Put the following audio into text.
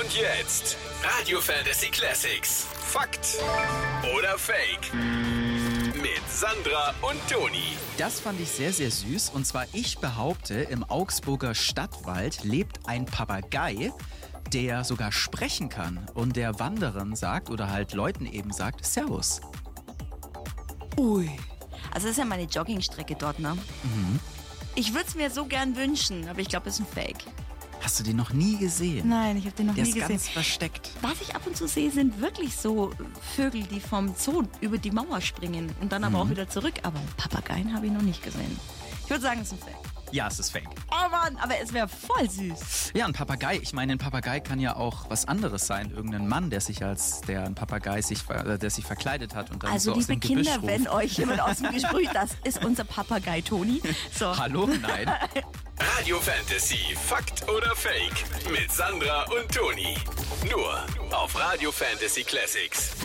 Und jetzt Radio Fantasy Classics. Fakt oder Fake? Mit Sandra und Toni. Das fand ich sehr, sehr süß. Und zwar, ich behaupte, im Augsburger Stadtwald lebt ein Papagei, der sogar sprechen kann und der Wanderern sagt oder halt Leuten eben sagt, Servus. Ui. Also das ist ja meine Joggingstrecke dort, ne? Ich würde es mir so gern wünschen, aber ich glaube, es ist ein Fake. Hast du den noch nie gesehen? Nein, ich habe den noch Der nie ist gesehen. ganz versteckt. Was ich ab und zu sehe, sind wirklich so Vögel, die vom Zoo über die Mauer springen und dann aber auch wieder zurück. Aber Papageien habe ich noch nicht gesehen. Ich würde sagen, es ist ein Fake. Ja, es ist Fake. Oh Mann, aber es wäre voll süß. Ja, ein Papagei. Ich meine, ein Papagei kann ja auch was anderes sein. Irgendein Mann, der sich verkleidet hat und dann Also so aus liebe dem Gebüsch Kinder, ruft. wenn euch jemand aus dem Gespräch, das ist unser Papagei Toni. So. Hallo? Nein. Radio Fantasy. Fakt oder Fake? Mit Sandra und Toni. Nur auf Radio Fantasy Classics.